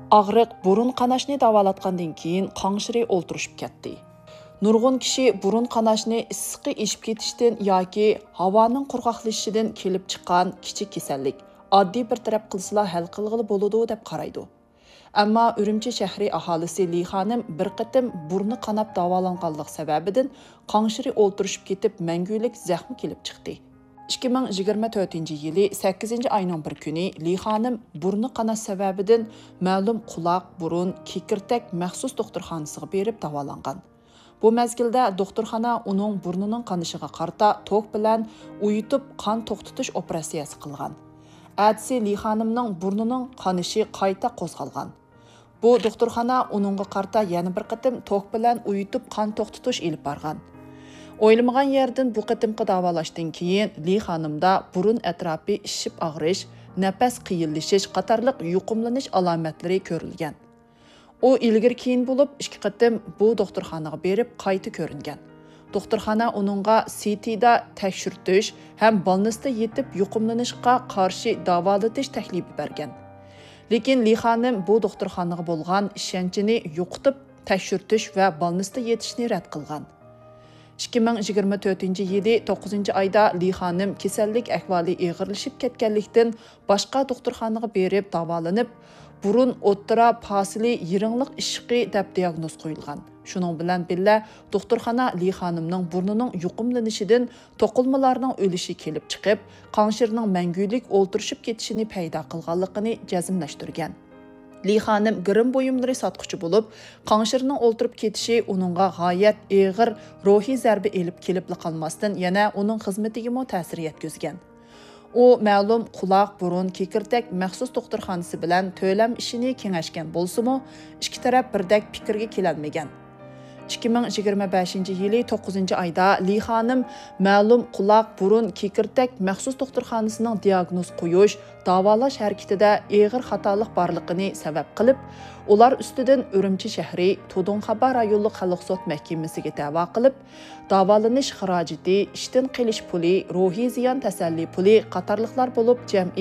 Ağrıq burun qanaşni davolatqandan keyin qanşiri o'ltirishib ketdi. Nurg'un kishi burun qanashni issiqi eshib ketishdan yoki havoning qurg'oqlashishidan kelib chiqqan kichik kasallik oddiy bir taraf qilsala hal qilg'ili bo'ladi deb qaraydi. Ammo Urumchi shahri aholisi Li xonim bir qatim burni qanab davolanganlik sababidan qanshiri o'ltirishib ketib mangulik zaxmi kelib chiqdi. 2024-yili 8-ayning bir kuni Li xonim burni qanash sababidan ma'lum quloq, burun, kekirtak maxsus doktorxonasiga berib davolangan. Bu mezgilda doktorxona uning burnining qanishiga qarta tok bilan uyutib qon to'xtatish operatsiyasi qilgan. Atsi Li xonimning burnining qanishi qayta qo'zg'algan. Bu doktorxona uningga qarta yana bir qatim tok bilan uyutib qon to'xtatish ilib borgan. O'ylamagan yerdan bu qatimqi davolashdan keyin Li xonimda burun atrofi ishib og'rish, nafas qiyinlashish qatorliq yuqumlanish alomatlari ko'rilgan. U ilgir keyin bo'lib 2 qatim bu doktorxonaga berib qayta ko'ringan. Doktorxona uningga CT'da tekshirtish ham balnisda yetib yuqumlanishga qarshi davolatish taklifi bergan. Lekin Li xonim bu doktorxonaga bo'lgan ishonchini yo'qotib, tekshirtish va balnisda yetishni rad qilgan. 2024-yili 9-ayda Li xonim kasallik ahvoli og'irlashib ketganlikdan boshqa doktorxonaga berib davolanib, burun o'ttira fasili yiringliq ishqi deb diagnoz qo'yilgan. Shuning bilan birga doktorxona Li xonimning burnining yuqumlanishidan to'qilmalarning o'lishi kelib chiqib, qanshirning mangulik o'ltirishib ketishini paydo qilganligini jazmlashtirgan. Li xonim girim buyumlari sotquchi bo'lib, qanshirning o'ltirib ketishi uningga g'oyat og'ir ruhiy zarba elib kelib qolmasdan yana uning xizmatiga mo ta'sir yetkazgan. U ma'lum quloq, burun, kekirtak maxsus doktorxonasi bilan to'lam ishini kengashgan bo'lsa-mu, ikki taraf birdek fikrga kelolmagan. 2025-yili 9-ayda Li xonim ma'lum quloq, burun, kekirtak maxsus doktorxonasining diagnoz qo'yish, davolash harakatida og'ir xatolik borligini sabab qilib, ular ustidan Urumchi shahri Tudunxaba rayonlik xalq sud mahkamasiga da'vo qilib, davolanish xarajati, ishdan qilish puli, ruhiy ziyon tasalli puli qatorliqlar bo'lib jami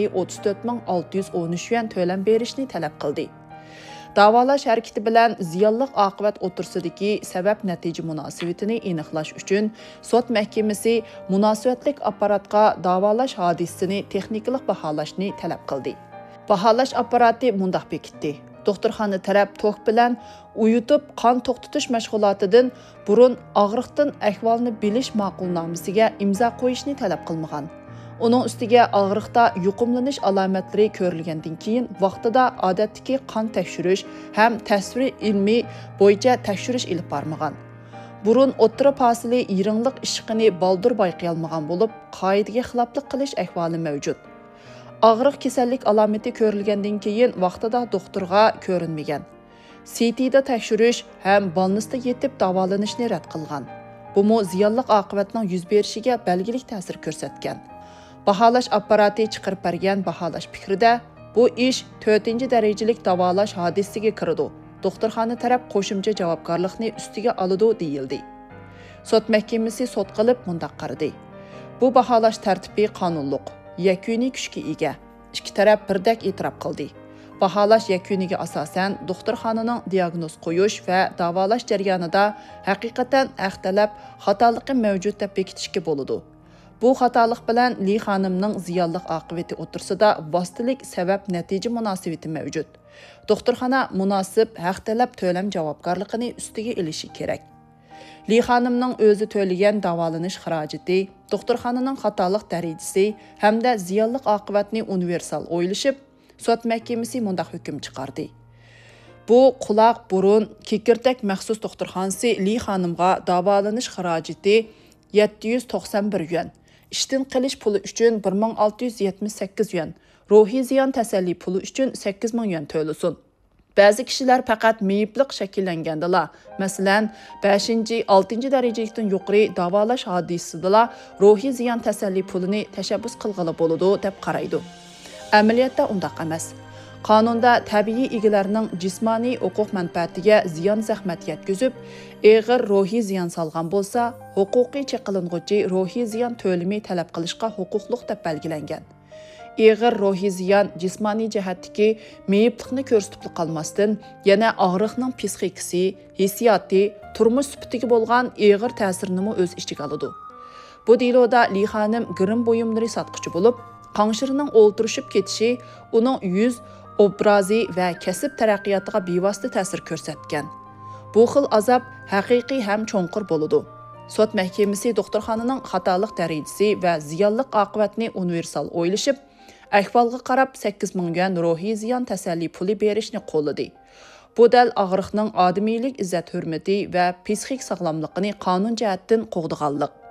34,613 yuan to'lam berishni talab qildi. Davolash harakati bilan ziyonliq oqibat o'tirsidagi sabab-natija munosabatini aniqlash uchun sud mahkamasi munosabatlik apparatga davolash hodisasini texnikalik baholashni talab qildi. Baholash apparati mundaq bekitdi. Doktorxona taraf tok bilan uyutib qon to'xtatish mashg'ulotidan burun og'riqdan ahvolni bilish ma'qulnomasiga imzo qo'yishni talab qilmagan. Uning ustiga og'riqda yuqumlanish alomatlari ko'rilgandan keyin vaqtida odatdagi qon tekshirish ham tasvir ilmiy bo'yicha tekshirish ilib bormagan. Burun o'ttira fasili yiringliq ishqini baldur bayqay olmagan bo'lib, qoidaga xiloflik qilish ahvoli mavjud. Og'riq kasallik alomati ko'rilgandan keyin vaqtida doktorga ko'rinmagan. CT'da tekshirish ham balnisda yetib davolanishni rad qilgan. Bu mo ziyonliq oqibatning yuz berishiga belgilik ta'sir ko'rsatgan. Baholash apparati chiqarib bergan baholash fikrida bu ish 4-darajalik davolash hodisasiga kirdi. Doktorxona taraf qo'shimcha javobgarlikni ustiga oladi deyildi. Sud mahkamasi sud qilib mundaq qaradi. Bu baholash tartibi qonunliq, yakuniy kuchga ega. Ikki taraf birdek e'tirof qildi. Baholash yakuniga asosan doktorxonaning diagnoz qo'yish va davolash jarayonida haqiqatan axtalab xatoligi mavjud deb bekitishga bo'ladi. Bu xatolik bilan Li xonimning ziyonliq oqibati o'tirsida vositalik sabab-natija munosabati mavjud. Doktorxona munosib haq talab to'lam javobgarligini ustiga olishi kerak. Li xonimning o'zi to'lagan davolanish xarajati, doktorxonaning xatolik darajasi hamda ziyonliq oqibatni universal o'ylashib, sud mahkamasi mundaq hukm chiqardi. Bu quloq, burun, kekirtak maxsus doktorxonasi Li xonimga davolanish xarajati 791 yuan. İştin qilish puli uchun 1678 yuan, ruhiy ziyon tasalli puli uchun 8000 yuan to'lasin. Ba'zi kishilar faqat meyibliq shakllangandala, masalan, 5-6 darajalikdan yuqori davolash hodisidala ruhiy ziyon tasalli pulini tashabbus qilg'ili bo'ladi deb qaraydi. Amaliyotda undaq emas. Qonunda tabiiy egalarning jismoniy huquq manfaatiga ziyon zahmat yetkazib, og'ir ruhiy ziyon solgan bo'lsa, huquqiy cheklang'uvchi ruhiy ziyon to'limi talab qilishga huquqliq deb belgilangan. Ağır ruhi ziyan jismoniy jihatdagi meyiblikni ko'rsatib qolmasdan, yana og'riqning psixikasi, hissiyoti, turmush sifatiga bo'lgan ağır ta'sirini o'z ichiga oladi. Bu deloda Li xonim girim buyumlari sotquchi bo'lib, qanshirining o'ltirishib ketishi uning yuz obrazi va kasb taraqqiyotiga bevosita ta'sir ko'rsatgan. Bu xil azob haqiqiy ham cho'nqur bo'ladi. Sot mahkamasi doktorxonaning xatolik darajasi va ziyonliq oqibatni universal o'ylashib, ahvolga qarab 8 ming yuan ruhiy ziyon tasalli puli berishni qo'lladi. Bu dal og'riqning odamiylik izzat hurmati va psixik sog'lomligini qonun jihatdan qo'g'diganlik.